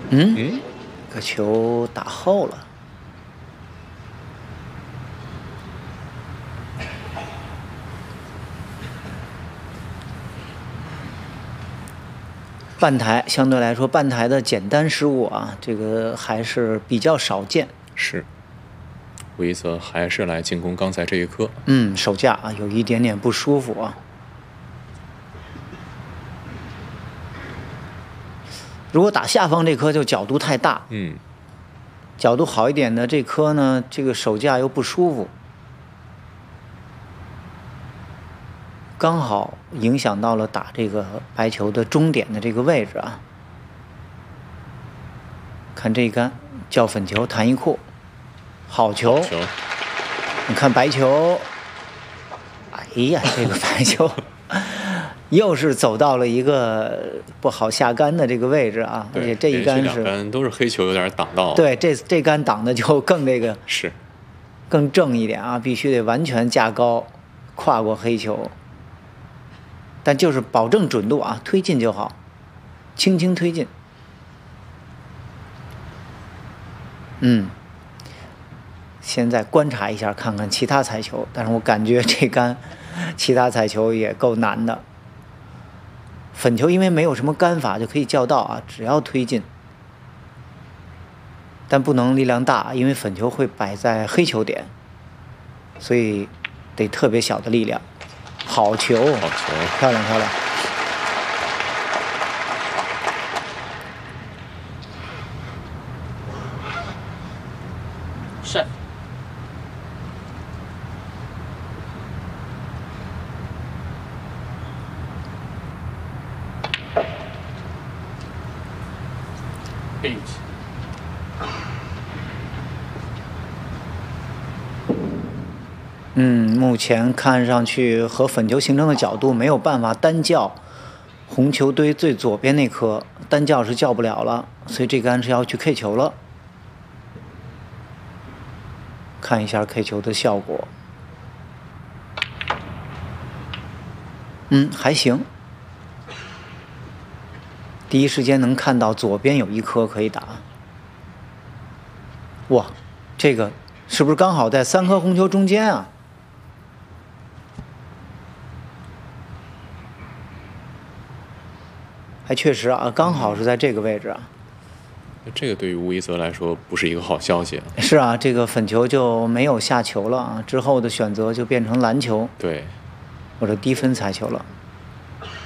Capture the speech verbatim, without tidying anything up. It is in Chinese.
嗯， 嗯， 这个球打后了。半台相对来说，半台的简单失误啊，这个还是比较少见。 是。乌伊泽还是来进攻刚才这一颗。 嗯，手架啊有一点点不舒服啊。如果打下方这颗就角度太大， 嗯， 角度好一点的这颗呢，这个手架又不舒服，刚好影响到了打这个白球的终点的这个位置啊。看这一杆叫粉球弹一库，好球！ 球， 你看白球，哎呀，这个白球又是走到了一个不好下杆的这个位置啊，而且这一杆是两杆都是黑球，有点挡到。 对，这这杆挡的就更这个是更正一点啊，必须得完全架高，跨过黑球。但就是保证准度啊，推进就好，轻轻推进。嗯，现在观察一下，看看其他彩球，但是我感觉这杆其他彩球也够难的。粉球因为没有什么杆法就可以叫到啊，只要推进，但不能力量大，因为粉球会摆在黑球点，所以得特别小的力量。好球， 好球， 漂亮漂亮。 是。eight。 嗯，目前看上去和粉球形成的角度没有办法单叫红球堆最左边那颗，单叫是叫不了了，所以这杆是要去 K 球了。看一下 K 球的效果，嗯，还行。第一时间能看到左边有一颗可以打。哇，这个是不是刚好在三颗红球中间啊？还确实啊，刚好是在这个位置啊。 这个对于乌伊泽来说不是一个好消息。 是啊，这个粉球就没有下球了啊，之后的选择就变成篮球， 对， 或者低分彩球了。